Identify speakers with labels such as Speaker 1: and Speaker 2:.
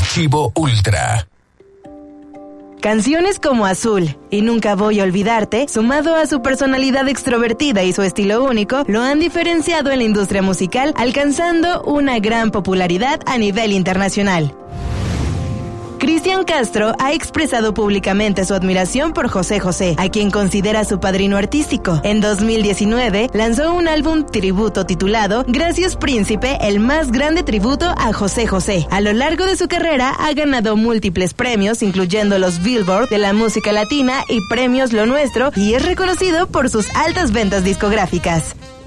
Speaker 1: Archivo Ultra.
Speaker 2: Canciones como Azul y Nunca Voy a Olvidarte, sumado a su personalidad extrovertida y su estilo único, lo han diferenciado en la industria musical, alcanzando una gran popularidad a nivel internacional. Cristian Castro ha expresado públicamente su admiración por José José, a quien considera su padrino artístico. En 2019 lanzó un álbum tributo titulado Gracias Príncipe, el más grande tributo a José José. A lo largo de su carrera ha ganado múltiples premios, incluyendo los Billboard de la música latina y premios Lo Nuestro, y es reconocido por sus altas ventas discográficas.